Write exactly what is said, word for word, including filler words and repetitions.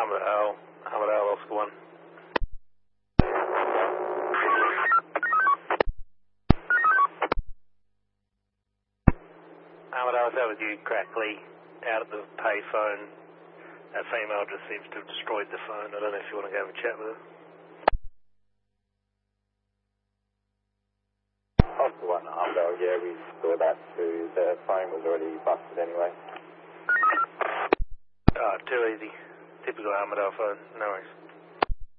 Hamlet Owl, Hamlet Owl, Oscar one. Hamlet Owl, is that with you, Crackley? Out at the payphone. That female just seems to have destroyed the phone. I don't know if you want to go have a chat with her. Oscar one, Hamlet, yeah, we saw that too. The phone was already busted anyway. Oh, too easy. Typical Hamlet Owl phone, no worries.